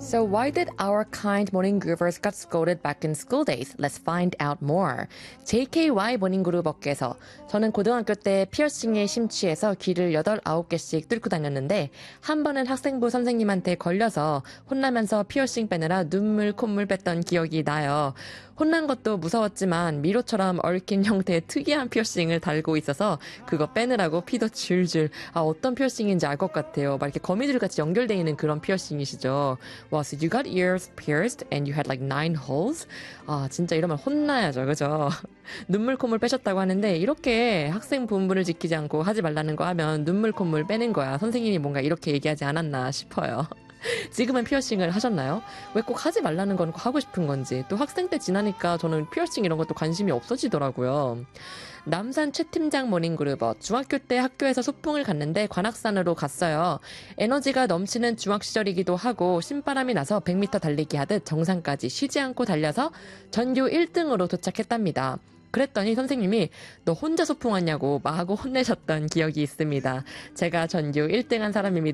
So why did our kind morning groovers got scolded back in school days? Let's find out more. JKY 모닝그룹업계에서 저는 고등학교 때 피어싱에 심취해서 귀를 8, 9개씩 뚫고 다녔는데 한 번은 학생부 선생님한테 걸려서 혼나면서 피어싱 빼느라 눈물, 콧물 뺐던 기억이 나요. 혼난 것도 무서웠지만 미로처럼 얽힌 형태의 특이한 피어싱을 달고 있어서 그거 빼느라고 피도 줄줄. 어떤 피어싱인지 알 것 같아요. 막 이렇게 거미줄 같이 연결되어 있는 그런 피어싱이시죠. Wow, so you got ears pierced and you had like 9 holes? 진짜 이러면 혼나야죠. 그죠? 눈물 콧물 빼셨다고 하는데 이렇게 학생 본분을 지키지 않고 하지 말라는 거 하면 눈물 콧물 빼는 거야. 선생님이 뭔가 이렇게 얘기하지 않았나 싶어요. 지금은 피어싱을 하셨나요? 왜 꼭 하지 말라는 건 하고 싶은 건지. 또 학생 때 지나니까 저는 피어싱 이런 것도 관심이 없어지더라고요. 남산 최 팀장 모닝그룹. 중학교 때 학교에서 소풍을 갔는데 관악산으로 갔어요. 에너지가 넘치는 중학 시절이기도 하고 신바람이 나서 100m 달리기 하듯 정상까지 쉬지 않고 달려서 전교 1등으로 도착했답니다. 그랬더니 선생님이 너 혼자 소풍 왔냐고 마구 혼내셨던 기억이 있습니다. 제가 전교 1등한 사람입니다.